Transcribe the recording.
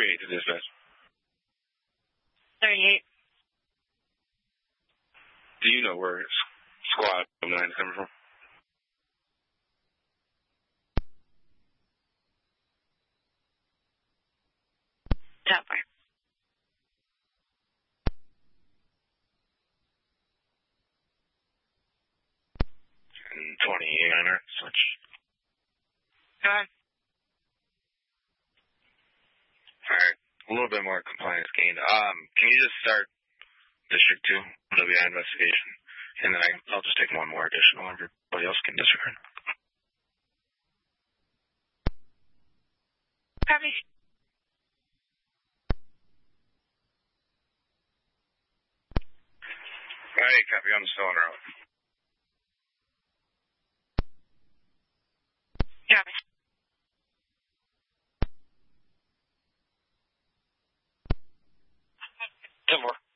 38 to dispatch. 38. Do you know where squad 9 is coming from? Top bar. 28 on her. Switch. Go ahead. Alright. A little bit more compliance gained. Can you just start District 2, WI investigation, and then I'll just take one more additional, and everybody else can disregard. Copy. Alright, copy. I'm still on route. Copy. Ten more.